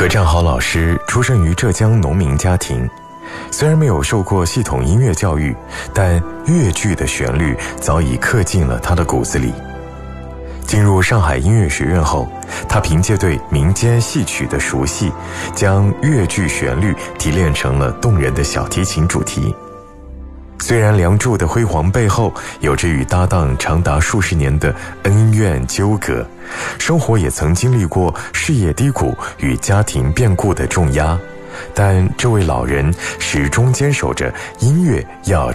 何占豪老师出生于浙江农民家庭，虽然没有受过系统音乐教育，但粤剧的旋律早已刻进了他的骨子里。进入上海音乐学院后，他凭借对民间戏曲的熟悉，将粤剧旋律提炼成了动人的小提琴主题。虽然梁祝的辉煌背后有着与搭档长达数十年的恩怨纠葛，生活也曾经历过事业低谷与家庭变故的重压，但这位老人始终坚守着音乐要